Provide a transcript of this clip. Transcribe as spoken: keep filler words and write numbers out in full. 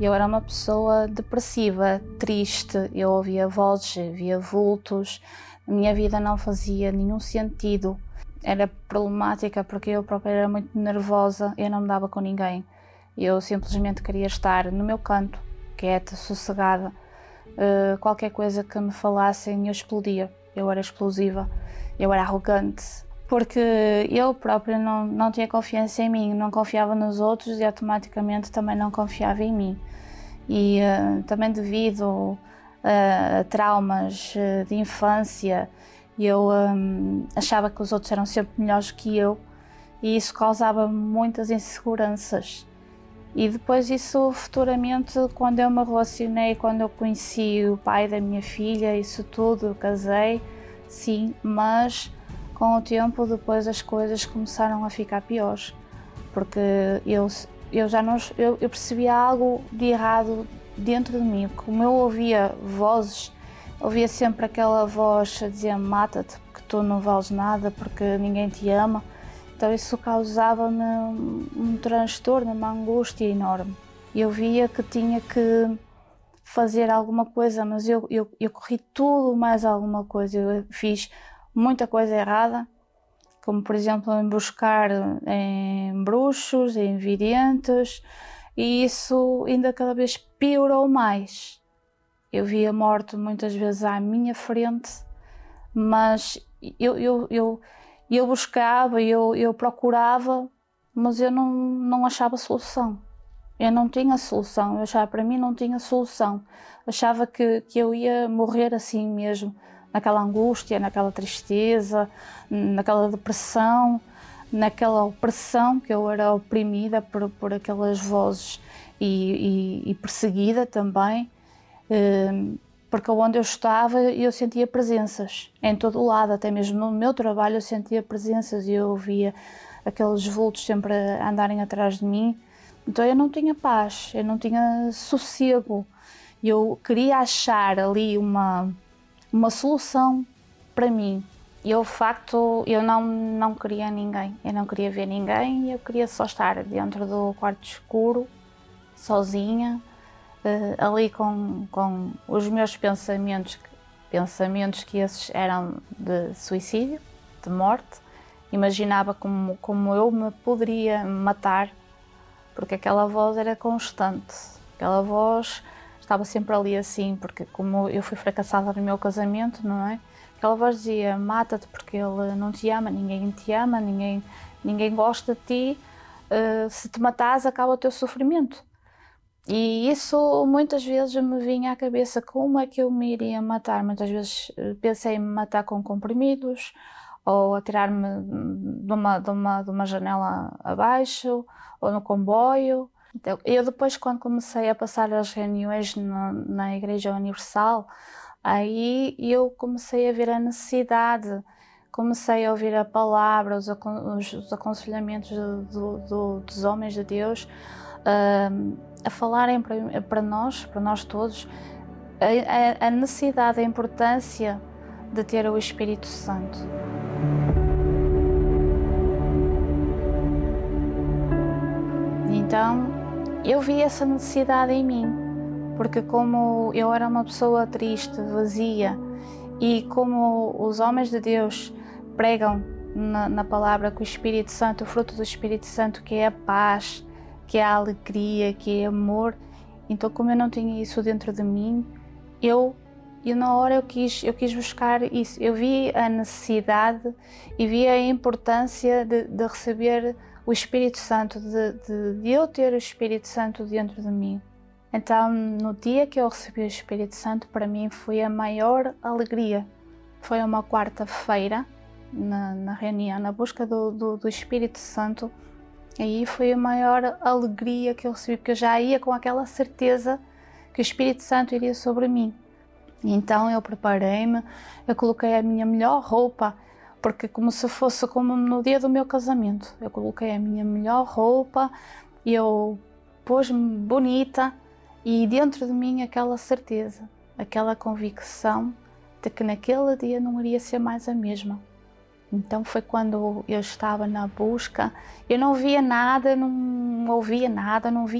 Eu era uma pessoa depressiva, triste, eu ouvia vozes, via vultos, a minha vida não fazia nenhum sentido. Era problemática porque eu própria era muito nervosa, eu não me dava com ninguém. Eu simplesmente queria estar no meu canto, quieta, sossegada. Uh, qualquer coisa que me falassem eu explodia, eu era explosiva, eu era arrogante, porque eu própria não, não tinha confiança em mim, não confiava nos outros e automaticamente também não confiava em mim. E uh, também devido uh, a traumas uh, de infância, eu um, achava que os outros eram sempre melhores que eu e isso causava muitas inseguranças. E depois isso futuramente, quando eu me relacionei, quando eu conheci o pai da minha filha, isso tudo, eu casei, sim, mas com o tempo depois as coisas começaram a ficar piores, porque eu, eu já não, eu, eu percebia algo de errado dentro de mim, como eu ouvia vozes, ouvia sempre aquela voz a dizer mata-te, porque tu não vales nada, porque ninguém te ama. Então isso causava-me um transtorno, uma angústia enorme. Eu via que tinha que fazer alguma coisa, mas eu, eu, eu corri tudo mais alguma coisa. Eu fiz muita coisa errada, como por exemplo em buscar em bruxos, em videntes, e isso ainda cada vez piorou mais. Eu via a morte muitas vezes à minha frente, mas eu... eu, eu eu buscava, eu, eu procurava, mas eu não, não achava solução. Eu não tinha solução, eu achava, para mim não tinha solução. Achava que, que eu ia morrer assim mesmo, naquela angústia, naquela tristeza, naquela depressão, naquela opressão, que eu era oprimida por, por aquelas vozes e, e, e perseguida também. Porque onde eu estava eu sentia presenças, em todo o lado, até mesmo no meu trabalho eu sentia presenças e eu ouvia aqueles vultos sempre a andarem atrás de mim. Então eu não tinha paz, eu não tinha sossego. Eu queria achar ali uma, uma solução para mim. E eu, de facto, eu não, não queria ninguém, eu não queria ver ninguém, eu queria só estar dentro do quarto escuro, sozinha, Uh, ali com, com os meus pensamentos, pensamentos que esses eram de suicídio, de morte. Imaginava como, como eu me poderia matar, porque aquela voz era constante, aquela voz estava sempre ali assim, porque como eu fui fracassada no meu casamento, não é? Aquela voz dizia, mata-te porque ele não te ama, ninguém te ama, ninguém, ninguém gosta de ti, uh, se te matares acaba o teu sofrimento. E isso muitas vezes me vinha à cabeça, como é que eu me iria matar? Muitas vezes pensei em me matar com comprimidos, ou atirar-me de uma, de, uma, de uma janela abaixo, ou no comboio. Então, eu depois, quando comecei a passar as reuniões na, na Igreja Universal, aí eu comecei a ver a necessidade, comecei a ouvir a palavra, os, os, os aconselhamentos do, do, dos homens de Deus, Uh, a falarem para, para nós, para nós todos, a, a necessidade, a importância de ter o Espírito Santo. Então, eu vi essa necessidade em mim, porque como eu era uma pessoa triste, vazia, e como os homens de Deus pregam na, na palavra que o Espírito Santo, o fruto do Espírito Santo, que é a paz, que é a alegria, que é amor. Então, como eu não tinha isso dentro de mim, eu, eu na hora eu quis, eu quis buscar isso. Eu vi a necessidade e vi a importância de, de receber o Espírito Santo, de, de, de eu ter o Espírito Santo dentro de mim. Então, no dia que eu recebi o Espírito Santo, para mim foi a maior alegria. Foi uma quarta-feira, na, na reunião, na busca do, do, do Espírito Santo. Aí foi a maior alegria que eu recebi, porque eu já ia com aquela certeza que o Espírito Santo iria sobre mim. Então eu preparei-me, eu coloquei a minha melhor roupa, porque como se fosse como no dia do meu casamento. Eu coloquei a minha melhor roupa, eu pus-me bonita e dentro de mim aquela certeza, aquela convicção de que naquele dia não iria ser mais a mesma. Então foi quando eu estava na busca, eu não via nada, não ouvia nada, não via